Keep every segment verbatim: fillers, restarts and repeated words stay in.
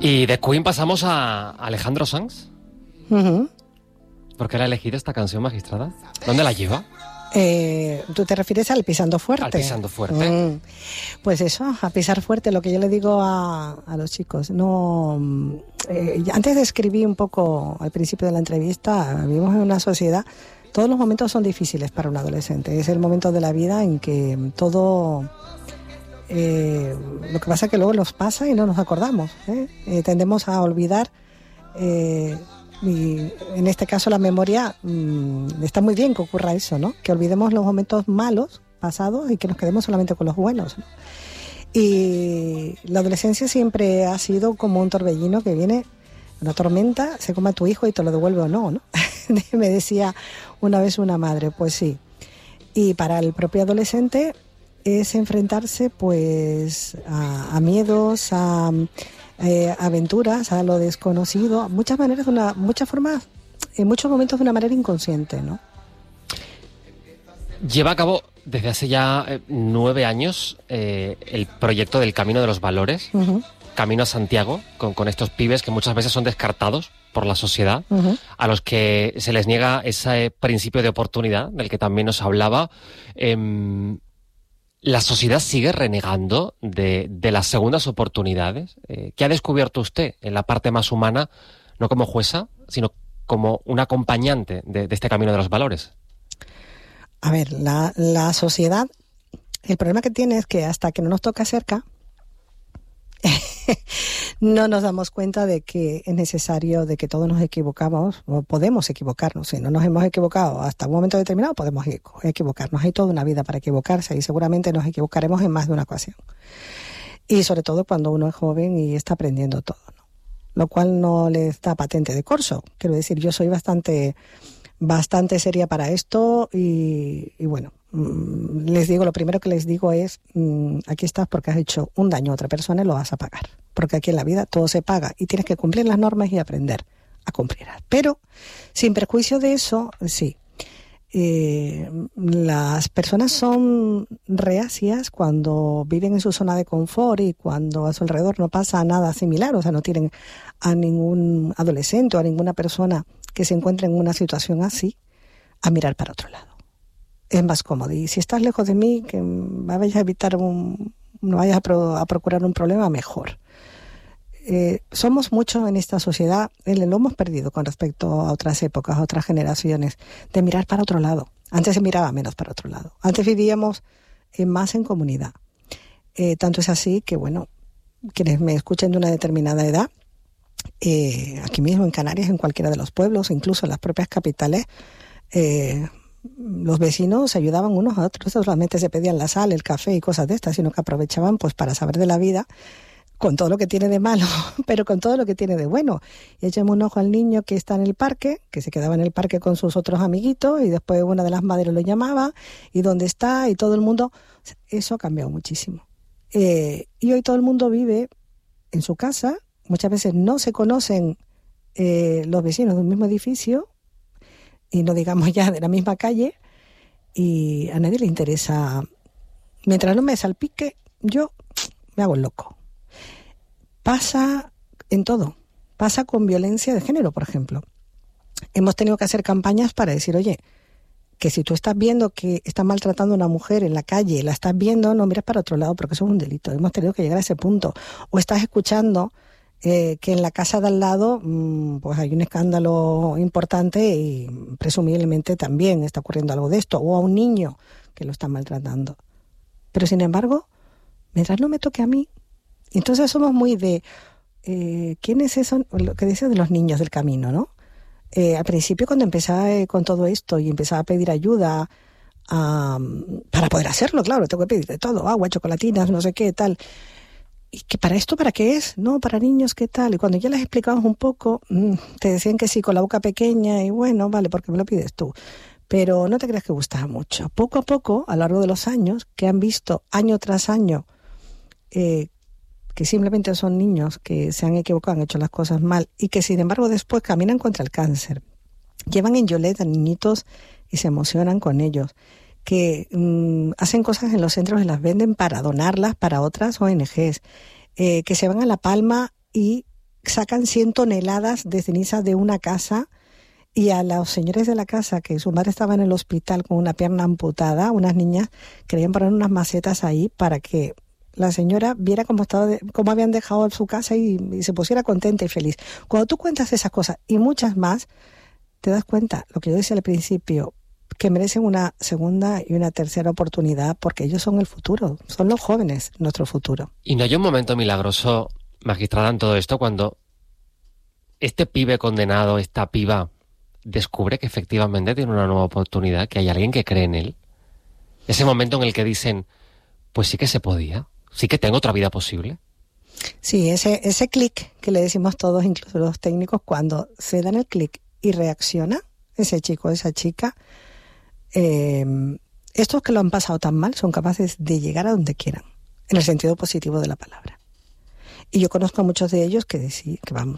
Y de Queen pasamos a Alejandro Sanz. Uh-huh. ¿Por qué la ha elegido esta canción, magistrada? ¿Dónde la lleva? Eh, ¿Tú te refieres al pisando fuerte? Al pisando fuerte. Mm. Pues eso, a pisar fuerte, lo que yo le digo a, a los chicos. No, eh, antes escribí un poco al principio de la entrevista, vivimos en una sociedad, todos los momentos son difíciles para un adolescente. Es el momento de la vida en que todo... Eh, lo que pasa es que luego nos pasa y no nos acordamos. ¿eh? Eh, tendemos a olvidar... Eh, Y en este caso la memoria, mmm, está muy bien que ocurra eso, ¿no? Que olvidemos los momentos malos pasados y que nos quedemos solamente con los buenos, ¿no? Y la adolescencia siempre ha sido como un torbellino que viene, una tormenta, se come a tu hijo y te lo devuelve o no, ¿no? Me decía una vez una madre, pues sí. Y para el propio adolescente es enfrentarse pues a, a miedos, a... Eh, aventuras, a lo desconocido, muchas maneras, de una, muchas formas, en muchos momentos de una manera inconsciente, ¿no? Lleva a cabo desde hace ya eh, nueve años eh, el proyecto del Camino de los Valores, uh-huh. Camino a Santiago, con, con estos pibes que muchas veces son descartados por la sociedad, uh-huh. a los que se les niega ese principio de oportunidad del que también nos hablaba. Eh, ¿La sociedad sigue renegando de, de las segundas oportunidades? Eh, ¿Qué ha descubierto usted en la parte más humana, no como jueza, sino como un acompañante de, de este camino de los valores? A ver, la, la sociedad, el problema que tiene es que hasta que no nos toca cerca, no nos damos cuenta de que es necesario, de que todos nos equivocamos, o podemos equivocarnos. Si no nos hemos equivocado hasta un momento determinado, podemos equivocarnos. Hay toda una vida para equivocarse y seguramente nos equivocaremos en más de una ocasión. Y sobre todo cuando uno es joven y está aprendiendo todo, ¿no? Lo cual no le da patente de corso. Quiero decir, yo soy bastante, bastante seria para esto y, y bueno, les digo, lo primero que les digo es, mmm, aquí estás porque has hecho un daño a otra persona y lo vas a pagar. Porque aquí en la vida todo se paga y tienes que cumplir las normas y aprender a cumplirlas. Pero, sin perjuicio de eso, sí, eh, las personas son reacias cuando viven en su zona de confort y cuando a su alrededor no pasa nada similar, o sea, no tienen a ningún adolescente o a ninguna persona que se encuentre en una situación así, a mirar para otro lado. Es más cómodo. Y si estás lejos de mí, que vayas a evitar un, no vayas a, pro, a procurar un problema, mejor. Eh, somos muchos en esta sociedad, eh, lo hemos perdido con respecto a otras épocas, a otras generaciones, de mirar para otro lado. Antes se miraba menos para otro lado. Antes vivíamos eh, más en comunidad. Eh, tanto es así que, bueno, quienes me escuchen de una determinada edad, eh, aquí mismo en Canarias, en cualquiera de los pueblos, incluso en las propias capitales, eh, los vecinos se ayudaban unos a otros, no solamente se pedían la sal, el café y cosas de estas, sino que aprovechaban pues para saber de la vida, con todo lo que tiene de malo, pero con todo lo que tiene de bueno. Y echamos un ojo al niño que está en el parque, que se quedaba en el parque con sus otros amiguitos, y después una de las madres lo llamaba, y dónde está, y todo el mundo... Eso ha cambiado muchísimo. Eh, y hoy todo el mundo vive en su casa, muchas veces no se conocen eh, los vecinos de un mismo edificio, y no digamos ya de la misma calle, y a nadie le interesa. Mientras no me salpique, yo me hago el loco. Pasa en todo. Pasa con violencia de género, por ejemplo. Hemos tenido que hacer campañas para decir, oye, que si tú estás viendo que están maltratando a una mujer en la calle, la estás viendo, no mires para otro lado, porque eso es un delito. Hemos tenido que llegar a ese punto. O estás escuchando Eh, que en la casa de al lado mmm, pues hay un escándalo importante y presumiblemente también está ocurriendo algo de esto, o a un niño que lo están maltratando. Pero sin embargo, mientras no me toque a mí, entonces somos muy de eh, ¿quiénes son? Lo que dices de los niños del camino, ¿no? Eh, al principio cuando empezaba eh, con todo esto y empezaba a pedir ayuda a, para poder hacerlo, claro, tengo que pedir de todo, agua, chocolatinas, no sé qué, tal. ¿Y que para esto para qué es? No, para niños, ¿qué tal? Y cuando ya les explicabas un poco, te decían que sí, con la boca pequeña, y bueno, vale, porque me lo pides tú. Pero no te creas que gustaba mucho. Poco a poco, a lo largo de los años, que han visto año tras año eh, que simplemente son niños que se han equivocado, han hecho las cosas mal, y que sin embargo después caminan contra el cáncer. Llevan en Yolet a niñitos y se emocionan con ellos. Que mmm, hacen cosas en los centros y las venden para donarlas para otras O N Ges, eh, que se van a La Palma y sacan cien toneladas de cenizas de una casa, y a los señores de la casa, que su madre estaba en el hospital con una pierna amputada, unas niñas querían poner unas macetas ahí para que la señora viera cómo, estaba de, cómo habían dejado su casa y, y se pusiera contenta y feliz. Cuando tú cuentas esas cosas y muchas más, te das cuenta, lo que yo decía al principio, que merecen una segunda y una tercera oportunidad, porque ellos son el futuro, son los jóvenes nuestro futuro. ¿Y no hay un momento milagroso, magistrada, en todo esto, cuando este pibe condenado, esta piba, descubre que efectivamente tiene una nueva oportunidad, que hay alguien que cree en él? Ese momento en el que dicen, pues sí que se podía, sí que tengo otra vida posible. Sí, ese, ese clic que le decimos todos, incluso los técnicos, cuando se dan el clic y reacciona ese chico, esa chica, eh, estos que lo han pasado tan mal son capaces de llegar a donde quieran, en el sentido positivo de la palabra. Y yo conozco a muchos de ellos que decían que vamos,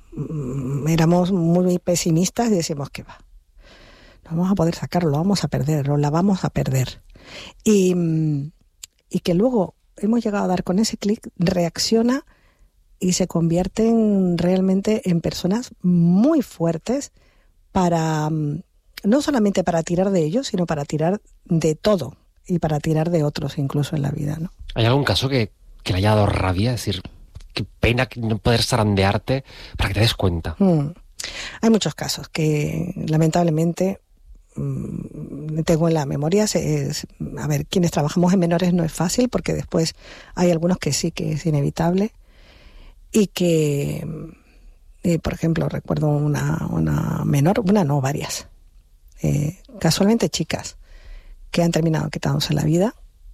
éramos muy pesimistas y decimos que va, no vamos a poder sacarlo, lo vamos a perder, lo la vamos a perder. Y, y que luego hemos llegado a dar con ese clic, reacciona y se convierten realmente en personas muy fuertes para, no solamente para tirar de ellos, sino para tirar de todo y para tirar de otros incluso en la vida, ¿no? ¿Hay algún caso que, que le haya dado rabia? Es decir, qué pena no poder zarandearte para que te des cuenta. Mm. Hay muchos casos que lamentablemente mmm, tengo en la memoria. Es, a ver, quienes trabajamos en menores no es fácil, porque después hay algunos que sí que es inevitable y que, eh, por ejemplo, recuerdo una, una menor, una no, varias, eh, casualmente chicas que han terminado quitándose la vida.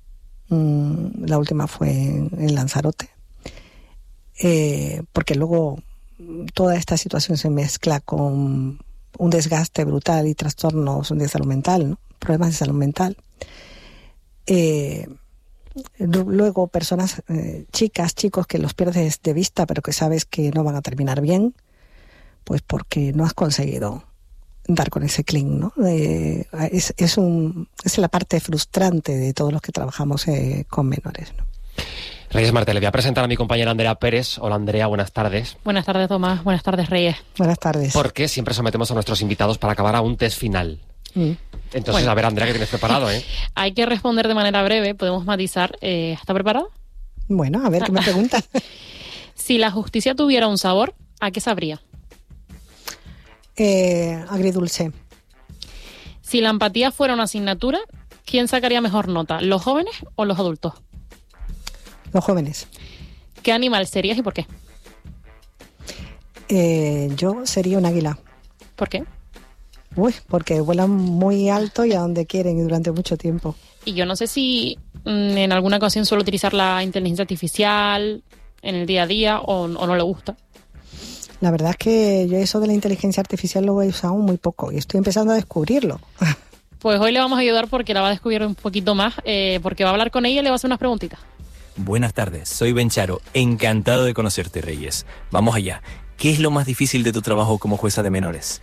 Mm, la última fue en, en Lanzarote. Eh, porque luego toda esta situación se mezcla con un desgaste brutal y trastornos de salud mental, ¿no? Problemas de salud mental. Eh, luego personas, eh, chicas, chicos que los pierdes de vista, pero que sabes que no van a terminar bien, pues porque no has conseguido dar con ese clic, ¿no? Eh, es, es, un, es la parte frustrante de todos los que trabajamos eh, con menores, ¿no? Reyes Martel, le voy a presentar a mi compañera Andrea Pérez. Hola Andrea, buenas tardes. Buenas tardes Tomás, buenas tardes Reyes. Buenas tardes. Porque siempre sometemos a nuestros invitados para acabar a un test final. Mm. Entonces, bueno, a ver Andrea, ¿qué tienes preparado? ¿eh? Hay que responder de manera breve, podemos matizar. Eh, ¿Está preparado? Bueno, a ver, ¿qué me preguntas? Si la justicia tuviera un sabor, ¿a qué sabría? Eh, agridulce. Si la empatía fuera una asignatura, ¿quién sacaría mejor nota, los jóvenes o los adultos? Los jóvenes. ¿Qué animal serías y por qué? Eh, yo sería un águila. ¿Por qué? Uy, porque vuelan muy alto y a donde quieren y durante mucho tiempo. Y yo no sé si mm, en alguna ocasión suele utilizar la inteligencia artificial en el día a día o, o no le gusta. La verdad es que yo eso de la inteligencia artificial lo he usado muy poco y estoy empezando a descubrirlo. Pues hoy le vamos a ayudar porque la va a descubrir un poquito más, eh, porque va a hablar con ella y le va a hacer unas preguntitas. Buenas tardes, soy Ben Charo, encantado de conocerte, Reyes. Vamos allá, ¿qué es lo más difícil de tu trabajo como jueza de menores?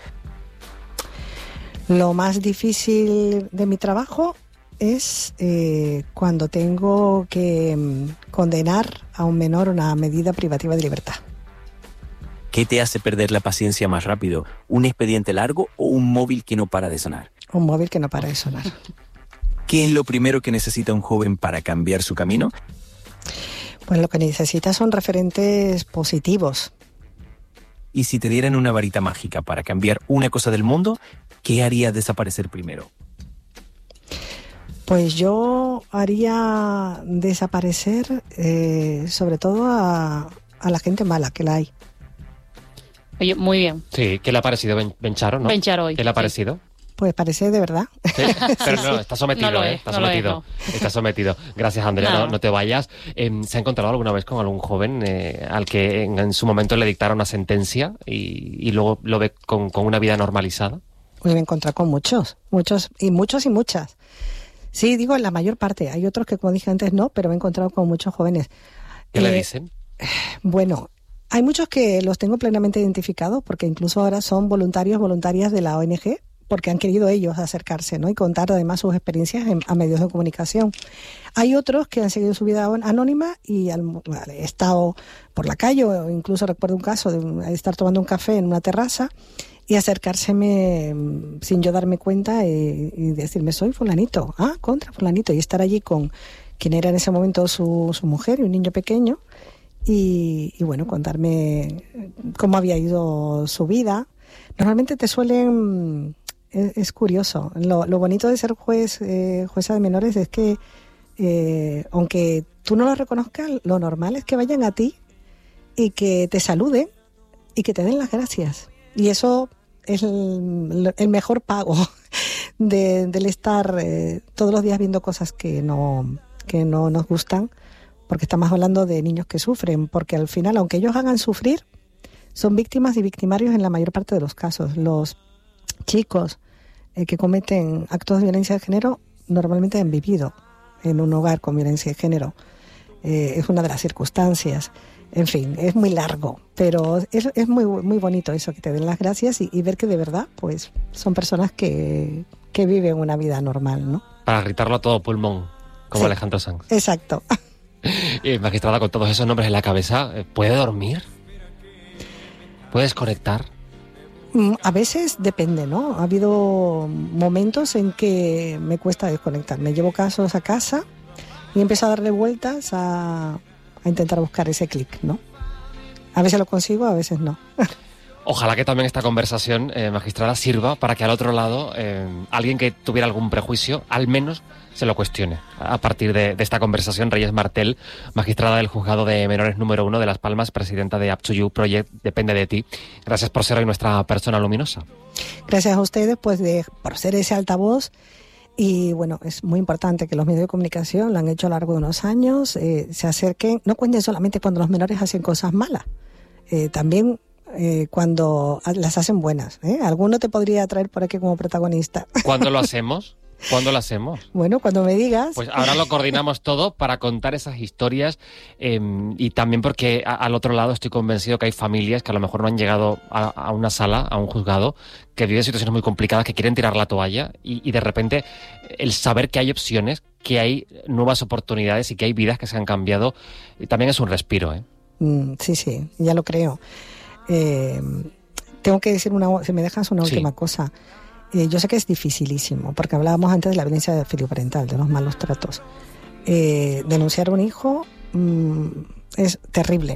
Lo más difícil de mi trabajo es eh, cuando tengo que mm, condenar a un menor a una medida privativa de libertad. ¿Qué te hace perder la paciencia más rápido? ¿Un expediente largo o un móvil que no para de sonar? Un móvil que no para de sonar. ¿Qué es lo primero que necesita un joven para cambiar su camino? Pues lo que necesita son referentes positivos. Y si te dieran una varita mágica para cambiar una cosa del mundo, ¿qué haría desaparecer primero? Pues yo haría desaparecer eh, sobre todo a, a la gente mala, que la hay. Oye, muy bien. Sí, ¿qué le ha parecido Ben, Ben Charo, no? Ben Charo hoy. ¿Qué le ha sí. parecido? Pues parece de verdad. ¿Sí? Pero no, está sometido, no lo ¿eh? es, Está no lo sometido. es, Está sometido. Gracias, Andrea. No, no te vayas. Eh, ¿Se ha encontrado alguna vez con algún joven eh, al que en, en su momento le dictara una sentencia y, y luego lo ve con, con una vida normalizada? Pues me he encontrado con muchos, muchos y muchos y muchas. Sí, digo, en la mayor parte. Hay otros que, como dije antes, no, pero me he encontrado con muchos jóvenes. ¿Qué eh, le dicen? Bueno, hay muchos que los tengo plenamente identificados porque incluso ahora son voluntarios, voluntarias de la O N G, porque han querido ellos acercarse, ¿no? Y contar además sus experiencias en, a medios de comunicación. Hay otros que han seguido su vida anónima y han, han estado por la calle, o incluso recuerdo un caso de estar tomando un café en una terraza y acercárseme sin yo darme cuenta y, y decirme, soy fulanito, ah, contra fulanito, y estar allí con quien era en ese momento su, su mujer y un niño pequeño, y, y bueno, contarme cómo había ido su vida. Normalmente te suelen, es, es curioso, lo, lo bonito de ser juez, eh, jueza de menores es que eh, aunque tú no lo reconozcas, lo normal es que vayan a ti y que te saluden y que te den las gracias. Y eso es el, el mejor pago de, del estar eh, todos los días viendo cosas que no, que no nos gustan, porque estamos hablando de niños que sufren, porque al final, aunque ellos hagan sufrir, son víctimas y victimarios en la mayor parte de los casos. Los chicos eh, que cometen actos de violencia de género normalmente han vivido en un hogar con violencia de género. Eh, es una de las circunstancias. En fin, es muy largo, pero es, es muy muy bonito eso, que te den las gracias y, y ver que de verdad pues son personas que, que viven una vida normal, ¿no? Para gritarlo a todo pulmón, como sí, Alejandro Sanz. Exacto. Y magistrada, con todos esos nombres en la cabeza, ¿puede dormir? ¿Puede desconectar? A veces depende, ¿no? Ha habido momentos en que me cuesta desconectar. Me llevo casos a casa y empiezo a darle vueltas a... a intentar buscar ese clic, ¿no? A veces lo consigo, a veces no. Ojalá que también esta conversación, eh, magistrada, sirva para que al otro lado eh, alguien que tuviera algún prejuicio, al menos se lo cuestione. A partir de, de esta conversación, Reyes Martel, magistrada del Juzgado de Menores número uno de Las Palmas, presidenta de Up to You Project, Depende de ti. Gracias por ser hoy nuestra persona luminosa. Gracias a ustedes, pues, de, por ser ese altavoz. Y bueno, es muy importante que los medios de comunicación, lo han hecho a lo largo de unos años, eh, se acerquen, no cuenten solamente cuando los menores hacen cosas malas, eh, también eh, cuando las hacen buenas. ¿eh? Alguno te podría traer por aquí como protagonista. ¿Cuándo lo hacemos? ¿Cuándo lo hacemos? Bueno, cuando me digas. Pues ahora lo coordinamos todo para contar esas historias eh, y también porque a, al otro lado estoy convencido que hay familias que a lo mejor no han llegado a, a una sala, a un juzgado, que viven situaciones muy complicadas, que quieren tirar la toalla y, y de repente el saber que hay opciones, que hay nuevas oportunidades y que hay vidas que se han cambiado, también es un respiro, ¿eh? Mm, sí, sí, ya lo creo. Eh, tengo que decir, una, si me dejas una Sí. última cosa. Eh, yo sé que es dificilísimo, porque hablábamos antes de la violencia filioparental, de los malos tratos. Eh, denunciar a un hijo mmm, es terrible,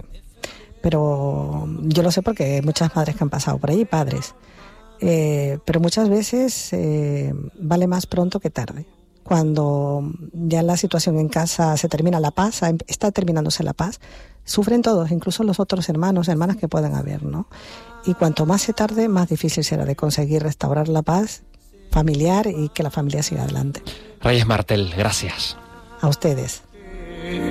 pero yo lo sé porque hay muchas madres que han pasado por ahí, padres. Eh, pero muchas veces eh, vale más pronto que tarde. Cuando ya la situación en casa se termina la paz, está terminándose la paz, sufren todos, incluso los otros hermanos, hermanas que puedan haber, ¿no? Y cuanto más se tarde, más difícil será de conseguir restaurar la paz familiar y que la familia siga adelante. Reyes Martel, gracias. A ustedes.